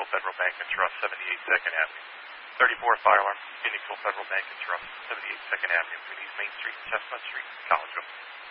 Phoenixville Federal Bank and Trust, 78 2nd Avenue. 34 fire alarm, Phoenixville Federal Bank and Trust, 78 2nd Avenue, Louise Main Street, Chestnut Street, Collegeville.